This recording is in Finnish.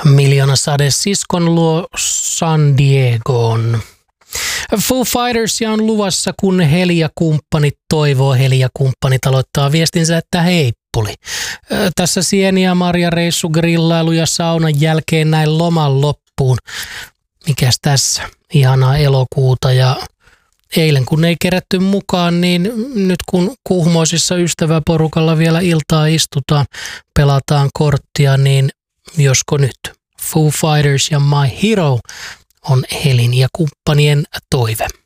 Miljoona sade siskon luo San Diegoon. Foo Fightersia on luvassa, kun Heli-kumppanit toivoo. Heli-kumppanit aloittaa viestinsä, että heippuli. Tässä sieni- ja marjareissu, grillailu ja saunan jälkeen näin loman loppuun. Mikäs tässä? Ihanaa elokuuta ja eilen kun ei kerätty mukaan, niin nyt kun kuhmoisissa ystäväporukalla vielä iltaa istutaan, pelataan korttia, niin josko nyt Foo Fighters ja My Hero on Helin ja kumppanien toive.